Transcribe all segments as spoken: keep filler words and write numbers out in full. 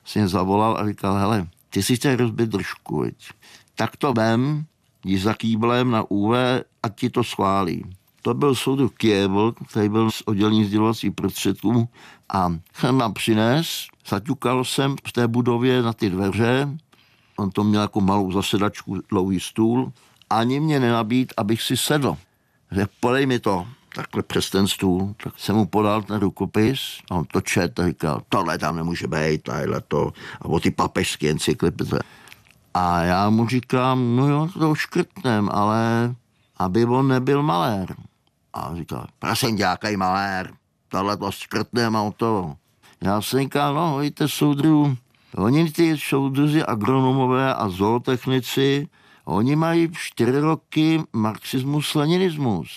si mě zavolal a říkal, hele, ty si chtěl rozbit držku, viď? Tak to vem, jdi za kýblem na ú vé, ať ti to schválí. To byl soudruh Kiebl, který byl z oddělení sdělovacích prostředků a jsem nám přines, zaťukal jsem v té budově na ty dveře, on to měl jako malou zasedačku, dlouhý stůl, ani mě nenabít, abych si sedl. Řekl, podej mi to, takhle přes ten stůl, tak jsem mu podal ten rukopis a on to čet a říkal, tohle tam nemůže být, tadyhle to, a o ty papežské encyklopedie. A já mu říkám, no jo, to škrtnem, ale aby on nebyl malér. A on říkal, prosím, nějaký malér, tohle to škrtnem a to. Já jsem říkal, no, víte, soudru, oni ty soudruzi agronomové a zootechnici, oni mají čtyři roky marxismus, leninismus.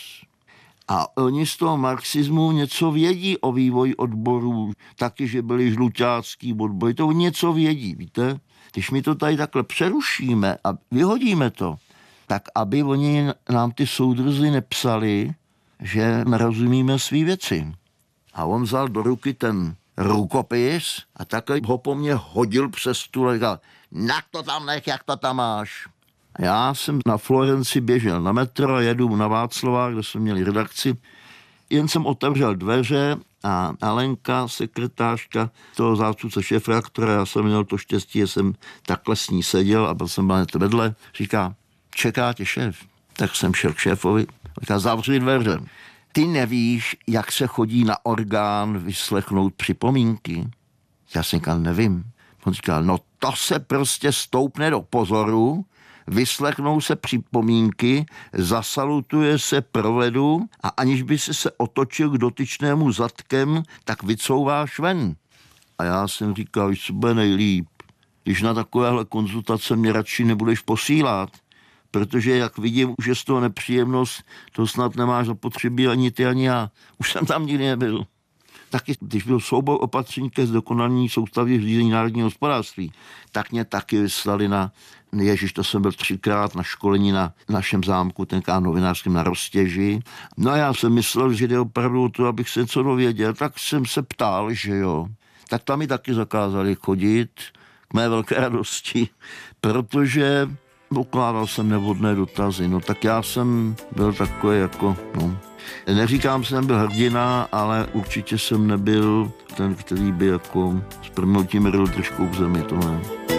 A oni z toho marxismu něco vědí o vývoji odborů, taky, že byli žluťácký odbory, to něco vědí, víte? Když my to tady takhle přerušíme a vyhodíme to, tak aby oni nám ty soudruzi nepsali, že nerozumíme svý věci. A on vzal do ruky ten rukopis a takhle ho po mně hodil přes stůl a říkal, jak to tam nech, jak to tam máš. A já jsem na Florenci běžel na metro a jedu na Václavák, kde jsme měli redakci. Jen jsem otevřel dveře a Alenka, sekretářka toho zástupce šéfredaktora, já jsem měl to štěstí, že jsem takhle s ní seděl a byl jsem hned vedle, říká, čeká tě šéf. Tak jsem šel k šéfovi, říká, zavři dveře. Ty nevíš, jak se chodí na orgán vyslechnout připomínky? Já jsem říkal, nevím. On říkal, no to se prostě stoupne do pozoru, vyslechnou se připomínky, zasalutuje se provedu a aniž by si se otočil k dotyčnému zadkem, tak vycouváš ven. A já jsem říkal, že bude nejlíp, když na takovéhle konzultace mě radši nebudeš posílat, protože jak vidím, už je z toho nepříjemnost, to snad nemáš zapotřebí ani ty, ani já. Už jsem tam nikdy nebyl. Taky, když byl soubor opatření ke zdokonalení soustavy řízení národního hospodářství, tak mě taky vyslali na, ježiš, to jsem byl třikrát na školení na našem zámku, tenkrát novinářském na Roztěži. No a já jsem myslel, že jde opravdu o to, abych se něco dověděl, tak jsem se ptal, že jo. Tak tam mi taky zakázali chodit, k mé velké radosti, protože ukládal jsem nevhodné dotazy. No tak já jsem byl takový jako, no, neříkám, že jsem byl hrdina, ale určitě jsem nebyl ten, který by jako s prominutím ril držkou v zemi, to ne.